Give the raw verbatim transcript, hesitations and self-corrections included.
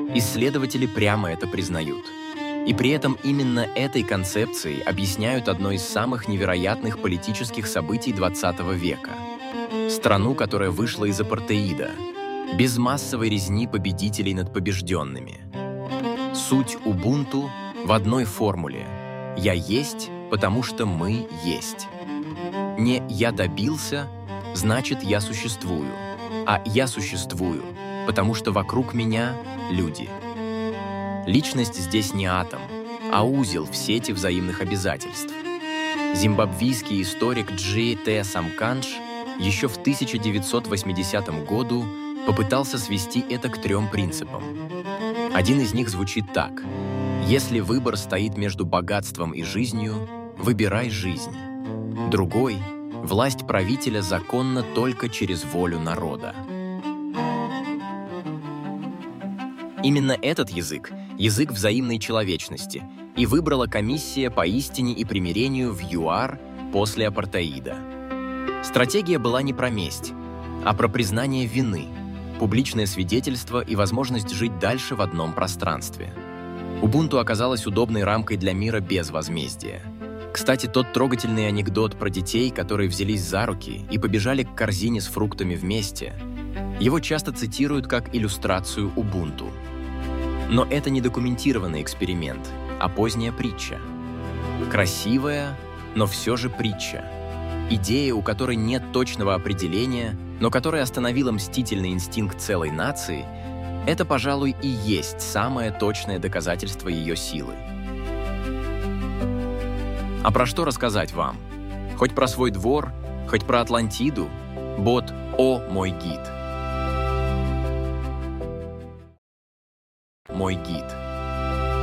Исследователи прямо это признают. И при этом именно этой концепцией объясняют одно из самых невероятных политических событий двадцатого века. Страну, которая вышла из апартеида, без массовой резни победителей над побежденными. Суть Убунту в одной формуле: «Я есть, потому что мы есть». Не «я добился», значит «я существую», а «я существую», потому что вокруг меня люди. Личность здесь не атом, а узел в сети взаимных обязательств. Зимбабвийский историк Джи Т. Самкандж еще в тысяча девятьсот восьмидесятом году попытался свести это к трем принципам. Один из них звучит так: «Если выбор стоит между богатством и жизнью, выбирай жизнь». Другой – «Власть правителя законна только через волю народа». Именно этот язык – язык взаимной человечности, и выбрала комиссия по истине и примирению в ЮАР после апартеида. Стратегия была не про месть, а про признание вины, публичное свидетельство и возможность жить дальше в одном пространстве. Убунту оказалась удобной рамкой для мира без возмездия. Кстати, тот трогательный анекдот про детей, которые взялись за руки и побежали к корзине с фруктами вместе, его часто цитируют как иллюстрацию Убунту. Но это не документированный эксперимент, а поздняя притча. Красивая, но все же притча. Идея, у которой нет точного определения, но которая остановила мстительный инстинкт целой нации, это, пожалуй, и есть самое точное доказательство ее силы. А про что рассказать вам? Хоть про свой двор, хоть про Атлантиду, бот «О, мой гид». Мой гид.